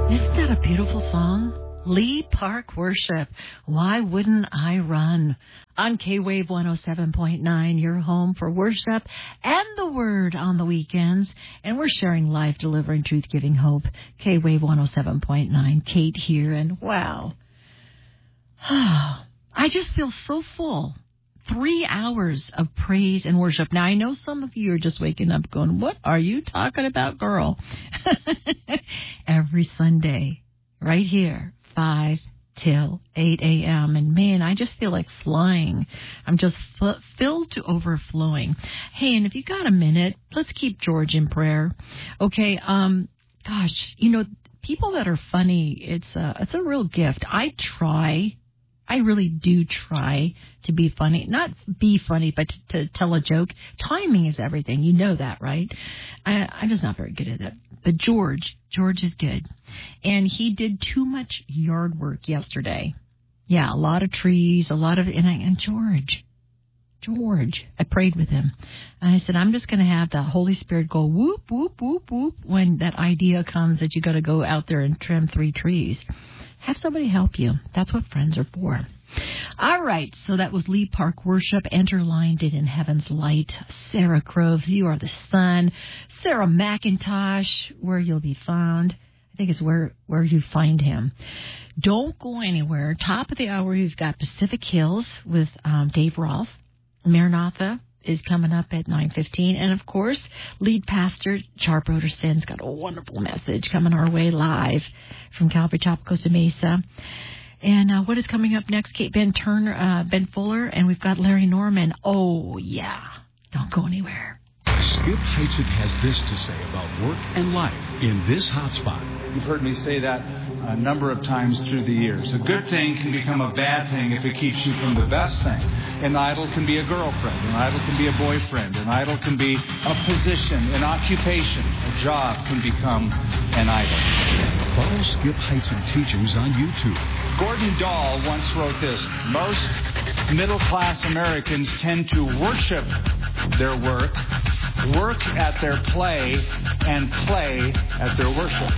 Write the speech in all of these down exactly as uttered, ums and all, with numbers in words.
Isn't that a beautiful song? Lee Park Worship. Why wouldn't I run? On K-Wave one oh seven point nine, your home for worship and the word on the weekends. And we're sharing life, delivering truth, giving hope. K-Wave one oh seven point nine. Kate here, and wow. I just feel so full. Three hours of praise and worship. Now, I know some of you are just waking up going, what are you talking about, girl? Every Sunday, right here, five till eight a.m. And, man, I just feel like flying. I'm just f- filled to overflowing. Hey, and if you got a minute, let's keep George in prayer. Okay, um, gosh, you know, people that are funny, it's a, it's a real gift. I try I really do try to be funny. Not be funny, but to, to tell a joke. Timing is everything. You know that, right? I, I'm just not very good at it. But George, George is good. And he did too much yard work yesterday. Yeah, a lot of trees, a lot of... And, I, and George, George, I prayed with him. And I said, I'm just going to have the Holy Spirit go whoop, whoop, whoop, whoop when that idea comes that you got to go out there and trim three trees. Have somebody help you. That's what friends are for. All right, so that was Lee Park Worship. Enter Lined in Heaven's Light. Sarah Groves, You Are the Sun. Sarah McIntosh, Where You'll Be Found. I think it's where, where you find him. Don't go anywhere. Top of the hour, you've got Pacific Hills with um, Dave Rolfe. Maranatha is coming up at nine fifteen. And, of course, lead pastor Char Broderson's got a wonderful message coming our way live from Calvary Chapel, Costa Mesa. And uh, what is coming up next? Kate Ben Turner, uh, Ben Fuller, and we've got Larry Norman. Oh, yeah. Don't go anywhere. Skip Heitzig has this to say about work and life in this hotspot. You've heard me say that a number of times through the years. A good thing can become a bad thing if it keeps you from the best thing. An idol can be a girlfriend. An idol can be a boyfriend. An idol can be a position, an occupation. A job can become an idol. Follow Skip Heitzig teachings on YouTube. Gordon Dahl once wrote this: most middle-class Americans tend to worship their work, work at their play, and play at their worship.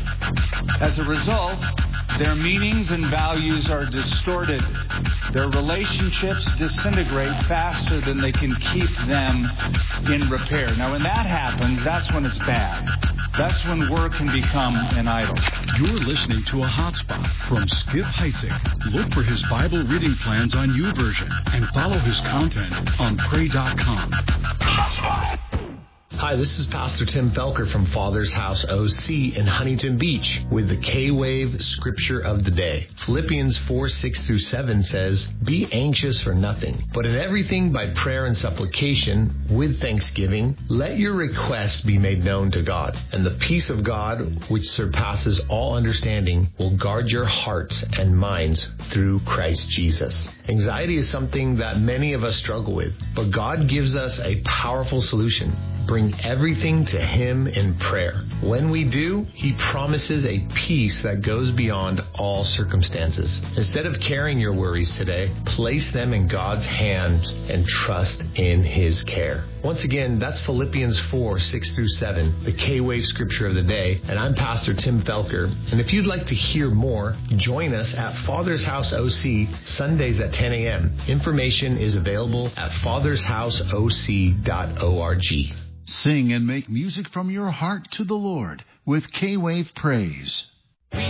As a result, their meanings and values are distorted. Their relationships disintegrate faster than they can keep them in repair. Now, when that happens, that's when it's bad. That's when work can become an idol. You're listening to a hotspot from Skip Heitzig. Look for his Bible reading plans on YouVersion and follow his content on pray dot com. Hotspot. Hi, this is Pastor Tim Felker from Father's House O C in Huntington Beach with the K-Wave Scripture of the Day. Philippians four, six through seven says, Be anxious for nothing, but in everything by prayer and supplication, with thanksgiving, let your requests be made known to God. And the peace of God, which surpasses all understanding, will guard your hearts and minds through Christ Jesus. Anxiety is something that many of us struggle with, but God gives us a powerful solution. Bring everything to Him in prayer. When we do, He promises a peace that goes beyond all circumstances. Instead of carrying your worries today, place them in God's hands and trust in His care. Once again, that's Philippians four, six through seven, the K-Wave Scripture of the Day, and I'm Pastor Tim Felker. And if you'd like to hear more, join us at Father's House O C, Sundays at ten a.m. Information is available at fathers house o c dot org. Sing and make music from your heart to the Lord with K-Wave Praise.